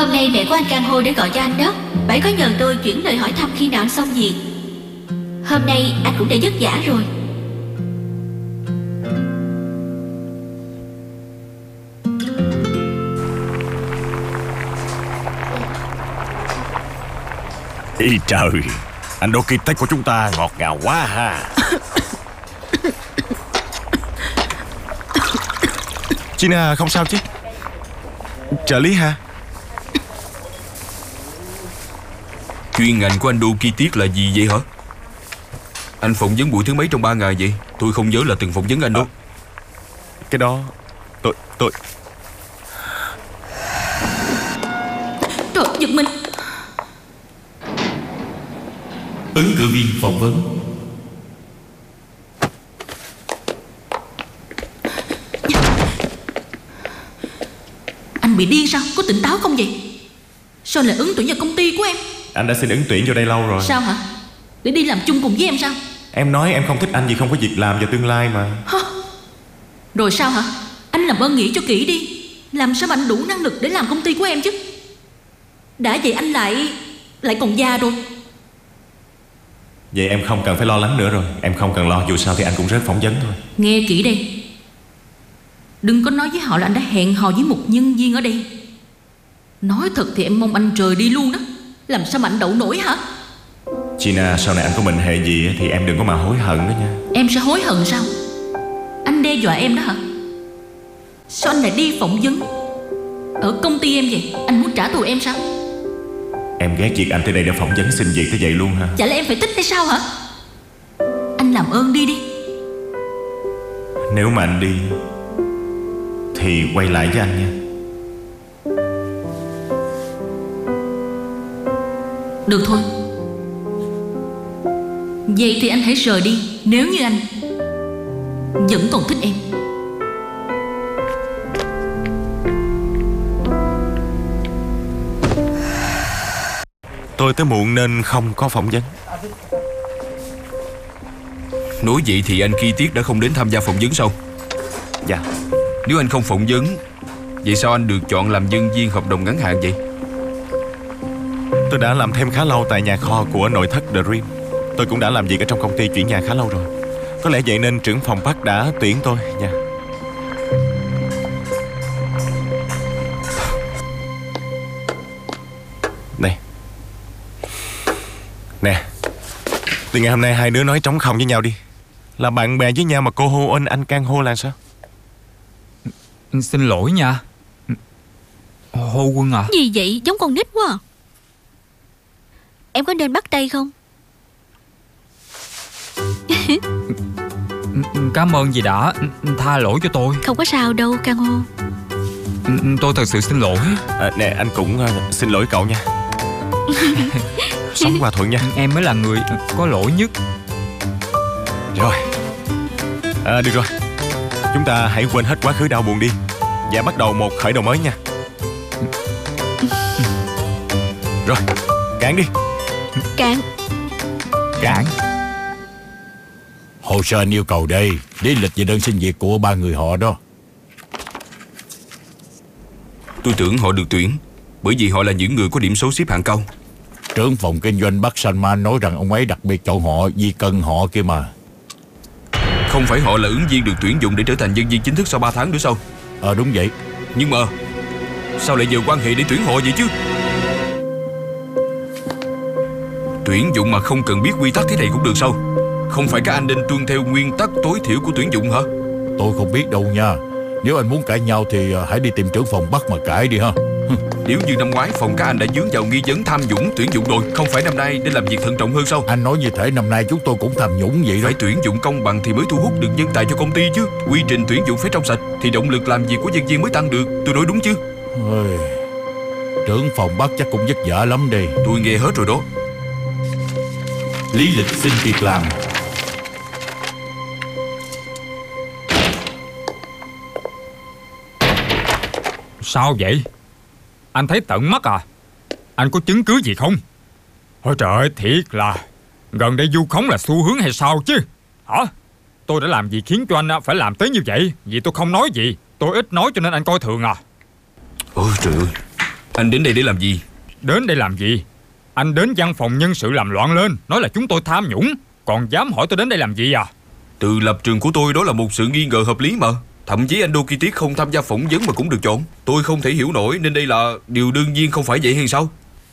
Hôm nay mẹ của anh Can Hô đã gọi cho anh đó. Bà ấy có nhờ tôi chuyển lời hỏi thăm khi nào anh xong việc. Hôm nay anh cũng đã vất vả rồi. Ý trời, anh Dokitech của chúng ta ngọt ngào quá ha. Gina không sao chứ? Trợ lý hả? Chuyên ngành của anh Dokitech là gì vậy hả? Anh phỏng vấn buổi thứ mấy trong 3 ngày vậy? Tôi không nhớ là từng phỏng vấn anh đâu. Cái đó tôi Trời, giật mình. Ứng cử viên phỏng vấn. Anh bị điên sao? Có tỉnh táo không vậy? Sao lại ứng tuyển vào công ty của em? Anh đã xin ứng tuyển vô đây lâu rồi. Sao hả? Để đi làm chung cùng với em sao? Em nói em không thích anh vì không có việc làm vào tương lai mà. Hả? Rồi sao hả? Anh làm ơn nghĩ cho kỹ đi. Làm sao mà anh đủ năng lực để làm công ty của em chứ? Đã vậy anh lại còn già rồi. Vậy em không cần phải lo lắng nữa rồi. Em không cần lo, dù sao thì anh cũng rớt phỏng vấn thôi. Nghe kỹ đây. Đừng có nói với họ là anh đã hẹn hò với một nhân viên ở đây. Nói thật thì em mong anh trời đi luôn đó. Làm sao mà anh đậu nổi hả? Gina, sau này anh có mệnh hệ gì thì em đừng có mà hối hận đó nha. Em sẽ hối hận sao? Anh đe dọa em đó hả? Sao anh lại đi phỏng vấn ở công ty em vậy? Anh muốn trả thù em sao? Em ghét việc anh tới đây để phỏng vấn xin việc tới vậy luôn hả? Chả lẽ em phải thích hay sao hả? Anh làm ơn đi đi. Nếu mà anh đi thì quay lại với anh nha. Được thôi. Vậy thì anh hãy rời đi. Nếu như anh vẫn còn thích em. Tôi tới muộn nên không có phỏng vấn. Nói vậy thì anh Kittick đã không đến tham gia phỏng vấn sao? Dạ. Nếu anh không phỏng vấn, vậy sao anh được chọn làm nhân viên hợp đồng ngắn hạn vậy? Tôi đã làm thêm khá lâu tại nhà kho của nội thất The Dream. Tôi cũng đã làm việc ở trong công ty chuyển nhà khá lâu rồi. Có lẽ vậy nên trưởng phòng Park đã tuyển tôi nha. Này. Nè. Từ ngày hôm nay hai đứa nói trống không với nhau đi. Là bạn bè với nhau mà cô hô anh Can hô là sao? Xin lỗi nha. Hô Quân à? Gì vậy? Giống con nít quá à. Em có nên bắt tay không? Cảm ơn vì đã tha lỗi cho tôi. Không có sao đâu Can Hô. Tôi thật sự xin lỗi. Nè anh cũng xin lỗi cậu nha. Sống hòa thuận nha. Em mới là người có lỗi nhất. Rồi. Được rồi. Chúng ta hãy quên hết quá khứ đau buồn đi và bắt đầu một khởi đầu mới nha. Rồi, cạn đi. Cạn. Hồ sơ anh yêu cầu đây, lý lịch và đơn xin việc của 3 người họ đó. Tôi tưởng họ được tuyển bởi vì họ là những người có điểm số xếp hạng cao. Trưởng phòng kinh doanh Park Salman nói rằng ông ấy đặc biệt chọn họ vì cần họ kia mà. Không phải họ là ứng viên được tuyển dụng để trở thành nhân viên chính thức sau 3 tháng nữa sao? Đúng vậy. Nhưng mà sao lại nhờ quan hệ để tuyển họ vậy chứ? Tuyển dụng mà không cần biết quy tắc thế này cũng được sao? Không phải các anh nên tuân theo nguyên tắc tối thiểu của tuyển dụng hả? Tôi không biết đâu nha. Nếu anh muốn cãi nhau thì hãy đi tìm trưởng phòng Park mà cãi đi ha. Nếu như năm ngoái phòng các anh đã dướng vào nghi vấn tham nhũng tuyển dụng rồi, không phải năm nay để làm việc thận trọng hơn sao? Anh nói như thể năm nay chúng tôi cũng tham nhũng vậy đó. Phải tuyển dụng công bằng thì mới thu hút được nhân tài cho công ty chứ. Quy trình tuyển dụng phải trong sạch thì động lực làm việc của nhân viên mới tăng được. Tôi nói đúng chứ? Trưởng phòng Park chắc cũng vất vả lắm đây. Tôi nghe hết rồi đó. Lý lịch xin việc làm. Sao vậy? Anh thấy tận mắt à? Anh có chứng cứ gì không? Ôi trời ơi, thiệt là gần đây vu khống là xu hướng hay sao chứ? Hả? Tôi đã làm gì khiến cho anh phải làm tới như vậy? Vì tôi không nói gì. Tôi ít nói cho nên anh coi thường à? Ôi trời ơi. Anh đến đây để làm gì? Đến đây làm gì? Anh đến văn phòng nhân sự làm loạn lên, nói là chúng tôi tham nhũng. Còn dám hỏi tôi đến đây làm gì à? Từ lập trường của tôi đó là một sự nghi ngờ hợp lý mà. Thậm chí anh Đô Ki Tiết không tham gia phỏng vấn mà cũng được chọn. Tôi không thể hiểu nổi, nên đây là điều đương nhiên, không phải vậy hay sao?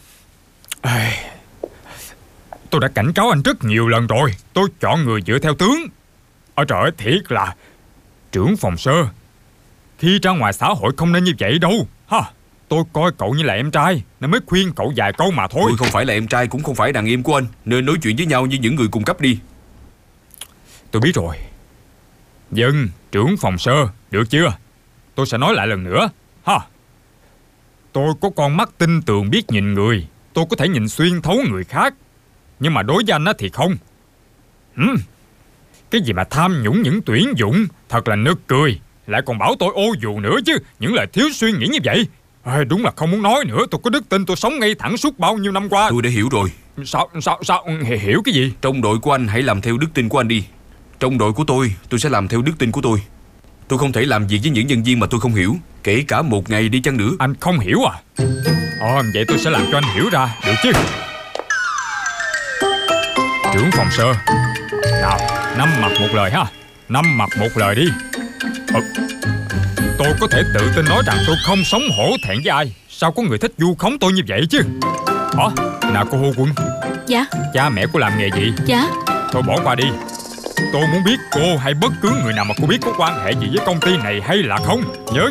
Tôi đã cảnh cáo anh rất nhiều lần rồi. Tôi chọn người dựa theo tướng. Trời ơi, thiệt là trưởng phòng Sơ, khi ra ngoài xã hội không nên như vậy đâu ha. Tôi coi cậu như là em trai nên mới khuyên cậu vài câu mà thôi. Tôi không phải là em trai, cũng không phải đàn em của anh, nên nói chuyện với nhau như những người cùng cấp đi. Tôi biết rồi. Dân, trưởng phòng Sơ, được chưa? Tôi sẽ nói lại lần nữa ha. Tôi có con mắt tinh tường biết nhìn người. Tôi có thể nhìn xuyên thấu người khác. Nhưng mà đối với anh thì không. Cái gì mà tham nhũng những tuyển dụng, thật là nực cười. Lại còn bảo tôi ô dù nữa chứ. Những lời thiếu suy nghĩ như vậy. Đúng là không muốn nói nữa. Tôi có đức tin, tôi sống ngay thẳng suốt bao nhiêu năm qua. Tôi đã hiểu rồi. Sao hiểu cái gì? Trong đội của anh hãy làm theo đức tin của anh đi. Trong đội của tôi sẽ làm theo đức tin của tôi. Tôi không thể làm việc với những nhân viên mà tôi không hiểu, kể cả một ngày đi chăng nữa. Anh không hiểu à? Vậy tôi sẽ làm cho anh hiểu ra, được chứ? Trưởng phòng Sơ, nào, 5 mặt một lời ha. 5 mặt một lời đi. Tôi có thể tự tin nói rằng tôi không sống hổ thẹn với ai. Sao có người thích vu khống tôi như vậy chứ? Nào cô Hô Quân. Dạ. Cha mẹ cô làm nghề gì? Dạ. Thôi bỏ qua đi. Tôi muốn biết cô hay bất cứ người nào mà cô biết có quan hệ gì với công ty này hay là không. Nhớ